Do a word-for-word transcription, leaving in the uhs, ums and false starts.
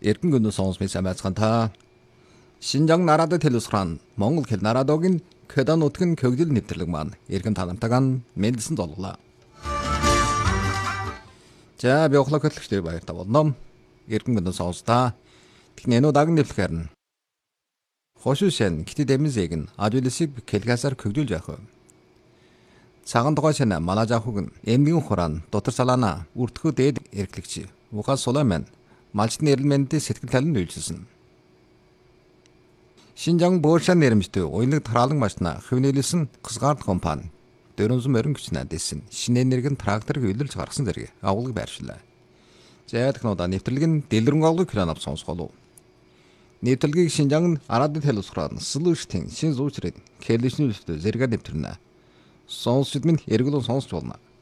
Эргэн гүнүү сонсмын самайцхан та Шинжаан нарадад хэлсран Монгол хэл нарадогийн Кэдан нутгийн көгдөл нэвтрэлэг маань эргэн танамтаган мэндэлсэн золглоо. За би охлог хөтлөгчдөө баяртай болно. Эргэн гүнүү сонстаа. Тэгнэ нөө дагийн нэвлэхээр нь Хошушэн китэд эмзэг нь ажуулсыг кэлгасаар көгдүүлж явах. Цагаан тогоошна манай жахуг эмгэн хураан дотор салаана үртгэх дээд эрхлэгч Угас Сулайман малчны эрэлмэнтэй сэтгэл талын үйлчилсэн. Шинжаан боошан нэрмжтэй уянаг тараалан машина хөвнөлсөн кызгаард компани дөрөнсөн морин хүч найдсан шинэ энергийн трактор хөвлөж гаргасан зэрэг агуулгыг байршилаа. За технологи нэвтрэлэг нь дэлгэрэнголгүй кран ав сонсголоо. Нэвтрэлгийг Шинжаан арадад хэлсрaan solution шин зүүчрээд кэлэшнүүлэлт зэрэг нэвтрэнэ. Сонсчд минь эргэлэн сонсч болно.